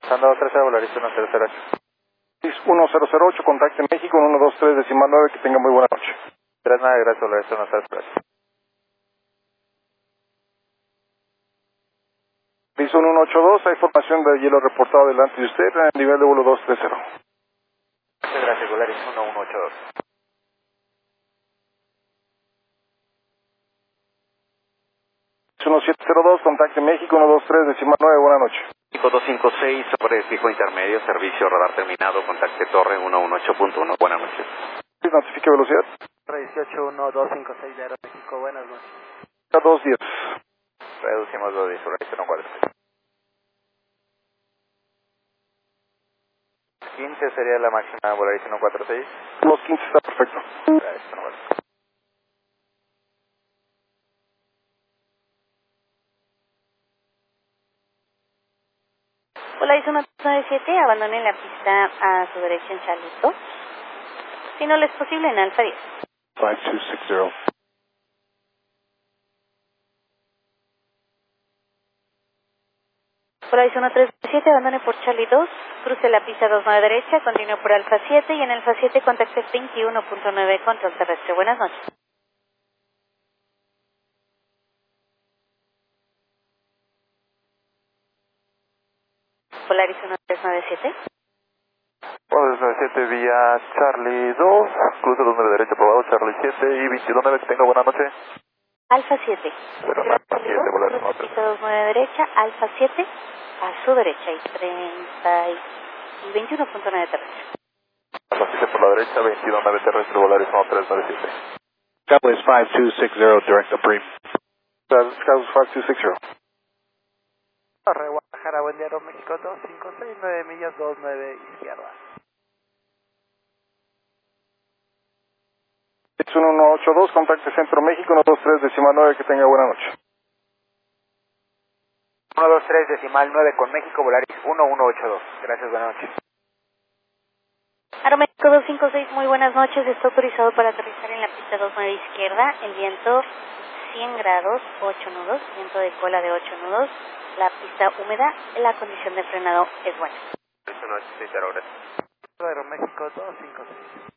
Sandado 13, Volaris 1008. 1008, contacte México, 123, decimal 9, que tenga muy buena noche. 39, gracias, Volaris 1008. Listo, 182, hay formación de hielo reportado delante de usted en el nivel de vuelo 230. Muchas gracias, Volaris 1182. 1702, contacte México, 123, decimal 9, buena noche. México 256, sobre fijo intermedio, servicio radar terminado, contacte torre 118.1, buenas noches. Notifique velocidad. 181256 de Aeroméxico, buenas noches. 210. Reducimos 210, Volaris 146. 15 sería la máxima, Volaris 146. Los 15 está perfecto. Gracias, 146. Volaris 197, abandone la pista a su derecha en Charlie 2. Si no le es posible, en Alfa 10. 5260. Volaris 137, abandone por Charlie 2, cruce la pista 29 derecha, continúe por Alfa 7 y en Alfa 7 contacte 21.9 control terrestre. Buenas noches. Volaris 1397. Volaris 97 vía Charlie 2, cruce 29 derecha aprobado, Charlie 7 y 219, que tenga buena noche. Alfa 7. Pero Alfa 7, Volaris 1. Pista 29 derecha, Alfa 7 a su derecha y 21.9 terrestre. Alfa 7 por la derecha, 219 terrestre, Volaris 1397. Cowboys 5260, direct up Bream. Cowboys 5260. Torre Guadalajara, buen día, Aeroméxico 256, 9 millas, 29 izquierda. Es 182, contacte Centro México, 123, decimal 9, que tenga buena noche. 123, decimal 9 con México, Volaris 1182. Gracias, buenas noches. Aeroméxico 256, muy buenas noches. Está autorizado para aterrizar en la pista 29 izquierda. El viento 100 grados, 8 nudos, viento de cola de 8 nudos. La pista húmeda, la condición de frenado es buena. Buenas noches, gracias. Aeroméxico 256.